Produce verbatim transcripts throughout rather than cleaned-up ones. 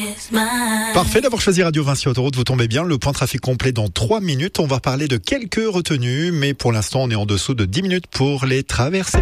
Parfait d'avoir choisi Radio Vinci Autoroute, vous tombez bien, le point trafic complet dans trois minutes. On va parler de quelques retenues, mais pour l'instant on est en dessous de dix minutes pour les traverser.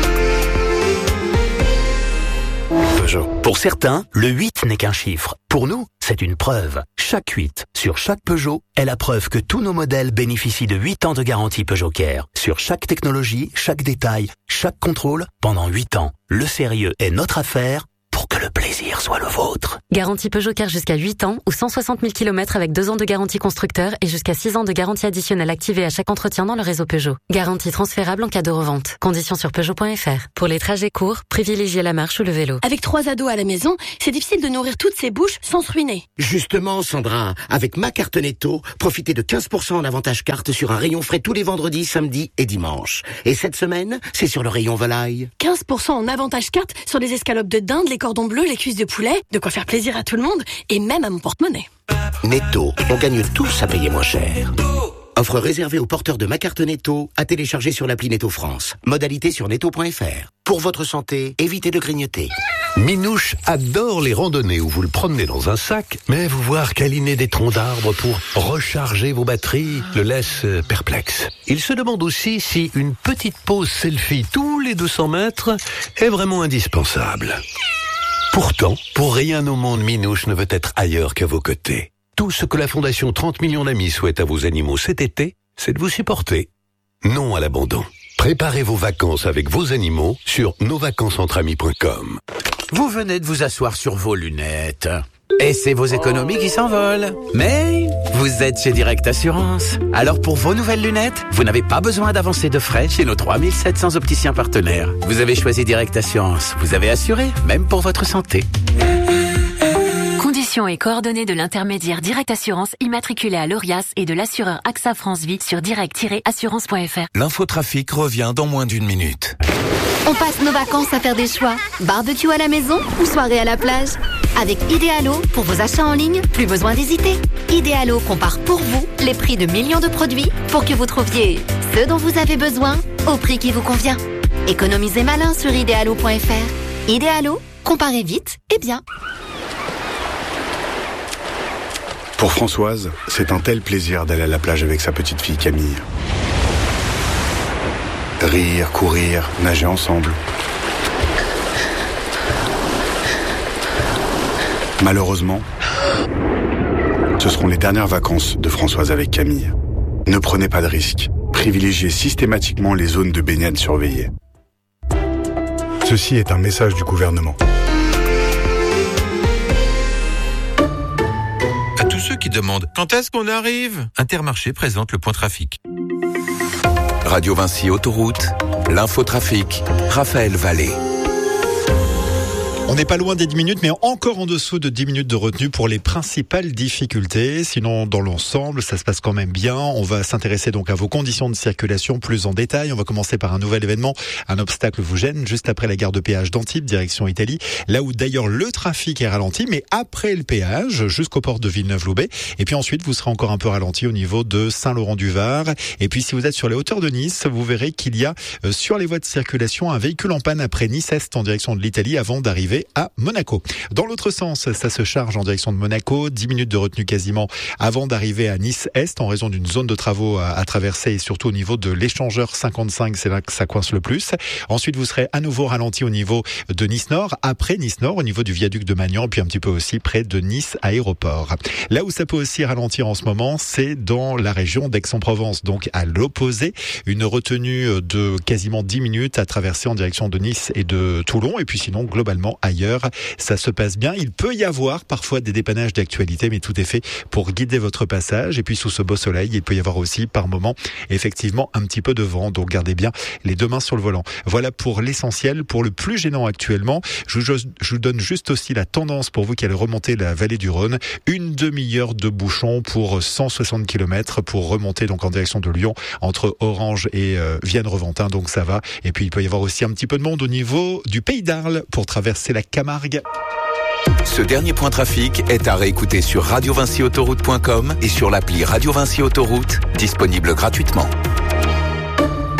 Peugeot. Pour certains, le huit n'est qu'un chiffre. Pour nous, c'est une preuve. Chaque huit sur chaque Peugeot est la preuve que tous nos modèles bénéficient de huit ans de garantie Peugeot Care. Sur chaque technologie, chaque détail, chaque contrôle, pendant huit ans. Le sérieux est notre affaire pour que le plaisir soit le vôtre. Garantie Peugeot Care jusqu'à huit ans ou cent soixante mille kilomètres avec deux ans de garantie constructeur et jusqu'à six ans de garantie additionnelle activée à chaque entretien dans le réseau Peugeot. Garantie transférable en cas de revente. Conditions sur Peugeot point F R. Pour les trajets courts, privilégiez la marche ou le vélo. Avec trois ados à la maison, c'est difficile de nourrir toutes ces bouches sans se ruiner. Justement, Sandra, avec ma carte Netto, profitez de quinze pour cent en avantage carte sur un rayon frais tous les vendredis, samedis et dimanches. Et cette semaine, c'est sur le rayon volaille. quinze pour cent en avantage carte sur les escalopes de dinde, les cordons bleus, les cuisses de poulet, de quoi faire plaisir à tout le monde et même à mon porte-monnaie. Netto, on gagne tous à payer moins cher. Offre réservée aux porteurs de ma carte Netto à télécharger sur l'appli Netto France. Modalité sur netto point F R. Pour votre santé, évitez de grignoter. Minouche adore les randonnées où vous le promenez dans un sac, mais vous voir câliner des troncs d'arbres pour recharger vos batteries le laisse perplexe. Il se demande aussi si une petite pause selfie tous les deux cents mètres est vraiment indispensable. Pourtant, pour rien au monde, Minouche ne veut être ailleurs qu'à vos côtés. Tout ce que la Fondation trente millions d'amis souhaite à vos animaux cet été, c'est de vous supporter. Non à l'abandon. Préparez vos vacances avec vos animaux sur nos vacances entre amis point com. Vous venez de vous asseoir sur vos lunettes. Et c'est vos économies qui s'envolent. Mais vous êtes chez Direct Assurance. Alors pour vos nouvelles lunettes, vous n'avez pas besoin d'avancer de frais chez nos trois mille sept cents opticiens partenaires. Vous avez choisi Direct Assurance. Vous avez assuré, même pour votre santé. Conditions et coordonnées de l'intermédiaire Direct Assurance immatriculé à l'Orias et de l'assureur AXA France Vie sur direct tiret assurance point F R. L'infotrafic revient dans moins d'une minute. On passe nos vacances à faire des choix. Barbecue à la maison ou soirée à la plage. Avec Idealo, pour vos achats en ligne, plus besoin d'hésiter. Idealo compare pour vous les prix de millions de produits pour que vous trouviez ce dont vous avez besoin au prix qui vous convient. Économisez malin sur idealo point F R. Idealo, comparez vite et bien. Pour Françoise, c'est un tel plaisir d'aller à la plage avec sa petite fille Camille. Rire, courir, nager ensemble. Malheureusement, ce seront les dernières vacances de Françoise avec Camille. Ne prenez pas de risques. Privilégiez systématiquement les zones de baignade surveillées. Ceci est un message du gouvernement. À tous ceux qui demandent quand est-ce qu'on arrive, Intermarché présente le point trafic. Radio Vinci Autoroute, l'infotrafic, Raphaël Vallée. On n'est pas loin des dix minutes, mais encore en dessous de dix minutes de retenue pour les principales difficultés. Sinon, dans l'ensemble, ça se passe quand même bien. On va s'intéresser donc à vos conditions de circulation plus en détail. On va commencer par un nouvel événement. Un obstacle vous gêne juste après la gare de péage d'Antibes, direction Italie. Là où d'ailleurs le trafic est ralenti, mais après le péage, jusqu'au port de Villeneuve-Loubet. Et puis ensuite, vous serez encore un peu ralenti au niveau de Saint-Laurent-du-Var. Et puis si vous êtes sur les hauteurs de Nice, vous verrez qu'il y a euh, sur les voies de circulation un véhicule en panne après Nice-Est en direction de l'Italie avant d'arriver à Monaco. Dans l'autre sens, ça se charge en direction de Monaco, dix minutes de retenue quasiment avant d'arriver à Nice-Est en raison d'une zone de travaux à, à traverser et surtout au niveau de l'échangeur cinquante-cinq, c'est là que ça coince le plus. Ensuite, vous serez à nouveau ralenti au niveau de Nice-Nord, après Nice-Nord, au niveau du viaduc de Magnan, puis un petit peu aussi près de Nice-Aéroport. Là où ça peut aussi ralentir en ce moment, c'est dans la région d'Aix-en-Provence, donc à l'opposé, une retenue de quasiment dix minutes à traverser en direction de Nice et de Toulon, et puis sinon, globalement, ailleurs, ça se passe bien. Il peut y avoir parfois des dépannages d'actualité, mais tout est fait pour guider votre passage. Et puis sous ce beau soleil, il peut y avoir aussi par moment effectivement un petit peu de vent. Donc gardez bien les deux mains sur le volant. Voilà pour l'essentiel. Pour le plus gênant actuellement, je vous, je vous donne juste aussi la tendance pour vous qui allez remonter la vallée du Rhône. Une demi-heure de bouchon pour cent soixante kilomètres pour remonter donc en direction de Lyon entre Orange et euh, Vienne-Reventin. Donc ça va. Et puis il peut y avoir aussi un petit peu de monde au niveau du Pays d'Arles pour traverser la Camargue. Ce dernier point trafic est à réécouter sur radio vinci autoroute point com et sur l'appli Radio Vinci Autoroute, disponible gratuitement.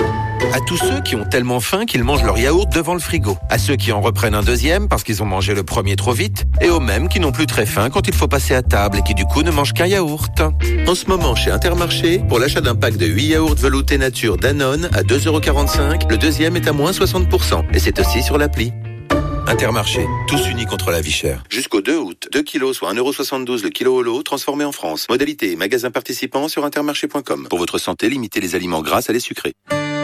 À tous ceux qui ont tellement faim qu'ils mangent leur yaourt devant le frigo. À ceux qui en reprennent un deuxième parce qu'ils ont mangé le premier trop vite. Et aux mêmes qui n'ont plus très faim quand il faut passer à table et qui du coup ne mangent qu'un yaourt. En ce moment chez Intermarché, pour l'achat d'un pack de huit yaourts veloutés nature Danone à deux euros quarante-cinq, le deuxième est à moins soixante pour cent. Et c'est aussi sur l'appli. Intermarché, tous unis contre la vie chère. Jusqu'au deux août, deux kilos soit un euro soixante-douze le kilo au lot, transformé en France. Modalité et magasin participant sur intermarché point com. Pour votre santé, limitez les aliments gras à les sucrés.